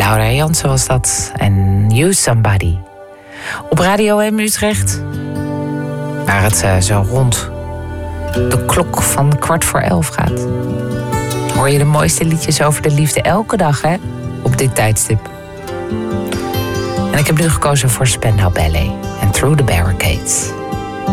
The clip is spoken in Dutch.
Laura Jansen was dat. En You Somebody. Op Radio M Utrecht. Waar het zo rond de klok van 11:15 gaat. Hoor je de mooiste liedjes over de liefde elke dag, hè? Op dit tijdstip. En ik heb nu gekozen voor Spandau Ballet en Through the Barricades.